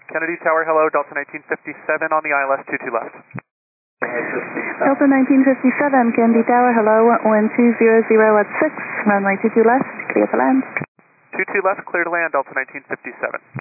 Kennedy Tower, hello, Delta 1957 on the ILS 22 left. Delta 1957, Kennedy Tower, hello, wind 200 at 6, runway 22 left, clear to land. 22 left, clear to land, Delta 1957.